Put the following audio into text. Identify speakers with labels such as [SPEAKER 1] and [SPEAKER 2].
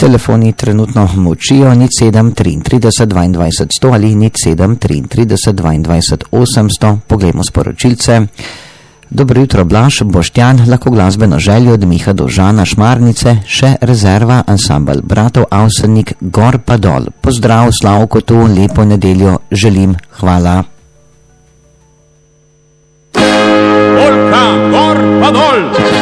[SPEAKER 1] Telefoni trenutno močijo 0733 22 100 ali 0733 22 800. Poglejmo sporočilce. Dobro jutro, Blaž, Boštjan, lahko glasbeno željo od Miha do Žana Šmarnice, še rezerva, ansambel bratov Avsenik, gor pa dol. Pozdrav, Slavko tu, lepo nedeljo želim, hvala.
[SPEAKER 2] Polka, gor pa dol!